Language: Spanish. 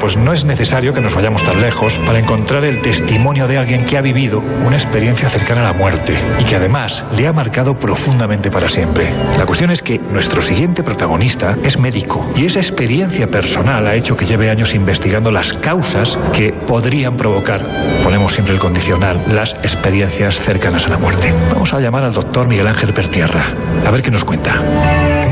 pues no es necesario que nos vayamos tan lejos para encontrar el testimonio de alguien que ha vivido una experiencia cercana a la muerte y que además le ha marcado profundamente para siempre. La cuestión es que nuestro siguiente protagonista es médico y esa experiencia personal ha hecho que lleve años investigando las causas que podrían provocar, ponemos siempre el condicional, las experiencias cercanas a la muerte. Vamos a llamar al doctor Miguel Ángel Pertierra, a ver qué nos cuenta.